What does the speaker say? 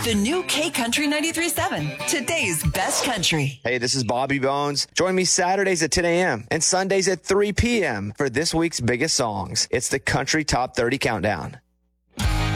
The new K Country 93.7, today's best country. Hey, this is Bobby Bones. Join me Saturdays at 10 a.m. and Sundays at 3 p.m. for this week's biggest songs. It's the Country Top 30 Countdown.